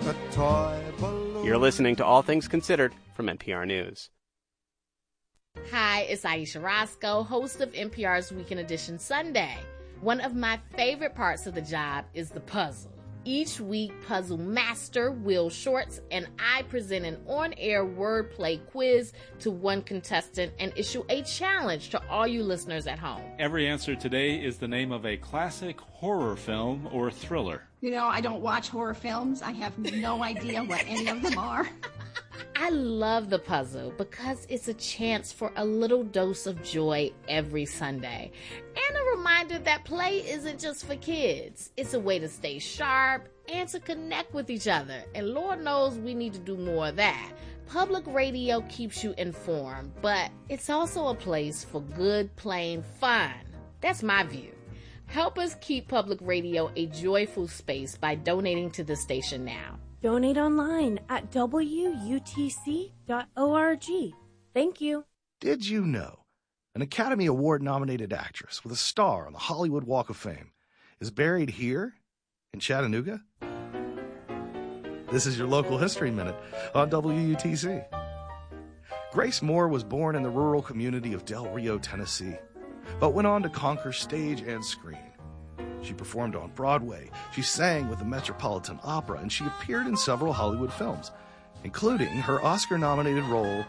a toy balloon. You're listening to All Things Considered from NPR News. Hi, it's Aisha Roscoe, host of NPR's Weekend Edition Sunday. One of my favorite parts of the job is the puzzle. Each week, puzzle master Will Shorts and I present an on-air wordplay quiz to one contestant and issue a challenge to all you listeners at home. Every answer today is the name of a classic horror film or thriller. You know, I don't watch horror films. I have no idea what any of them are. I love the puzzle because it's a chance for a little dose of joy every Sunday. And a reminder that play isn't just for kids. It's a way to stay sharp and to connect with each other. And Lord knows we need to do more of that. Public radio keeps you informed, but it's also a place for good, plain fun. That's my view. Help us keep public radio a joyful space by donating to the station now. Donate online at WUTC.org. Thank you. Did you know an Academy Award-nominated actress with a star on the Hollywood Walk of Fame is buried here in Chattanooga? This is your local history minute on WUTC. Grace Moore was born in the rural community of Del Rio, Tennessee, but went on to conquer stage and screen. She performed on Broadway, she sang with the Metropolitan Opera, and she appeared in several Hollywood films, including her Oscar-nominated role